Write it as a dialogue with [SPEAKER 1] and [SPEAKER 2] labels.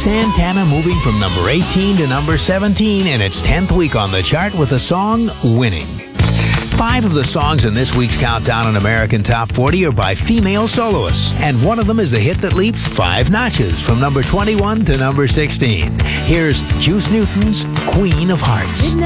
[SPEAKER 1] Santana moving from number 18 to number 17 in its 10th week on the chart with the song Winning. 5 of the songs in this week's Countdown on American Top 40 are by female soloists, and one of them is the hit that leaps 5 notches from number 21 to number 16. Here's Juice Newton's Queen of Hearts.